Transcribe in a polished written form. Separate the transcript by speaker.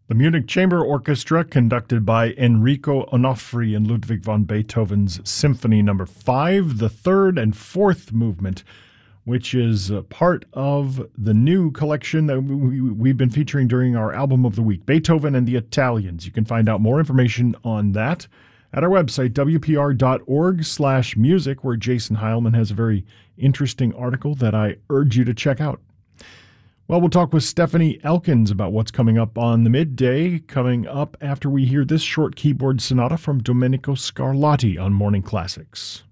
Speaker 1: The Munich Chamber Orchestra, conducted by Enrico Onofri and Ludwig van Beethoven's Symphony No. 5, the third and fourth movement, which is part of the new collection that we've been featuring during our Album of the Week, Beethoven and the Italians. You can find out more information on that at our website, wpr.org/music, where Jason Heilman has a very interesting article that I urge you to check out. Well, we'll talk with Stephanie Elkins about what's coming up on the midday, coming up after we hear this short keyboard sonata from Domenico Scarlatti on Morning Classics.